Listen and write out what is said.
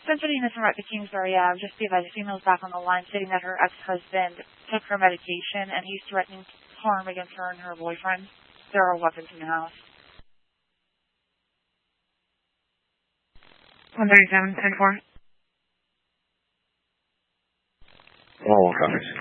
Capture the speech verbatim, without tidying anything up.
Centradina from Rapid Kingsbury Ave. Just be advised, the female's back on the line stating that her ex-husband took her medication and he's threatening harm against her and her boyfriend. There are weapons in the house. one thirty-seven, ten four. Oh, copies.